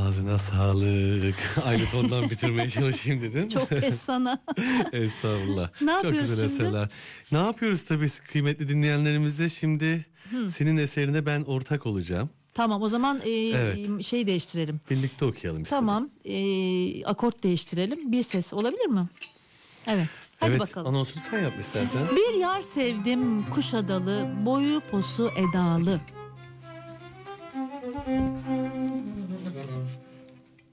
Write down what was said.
Ağzına sağlık. Aynı tondan bitirmeye çalışayım dedim. Çok pes sana. Estağfurullah. Ne Çok yapıyoruz güzel şimdi? eserler. Ne yapıyoruz tabii kıymetli dinleyenlerimizle? Şimdi senin eserine ben ortak olacağım. Tamam, o zaman Evet. şey değiştirelim. Birlikte okuyalım istedim. Tamam, akort değiştirelim. Bir ses olabilir mi? Evet. Hadi Evet, bakalım. anonsunu sen yap istersen. Bir yar sevdim Kuşadalı, boyu posu edalı.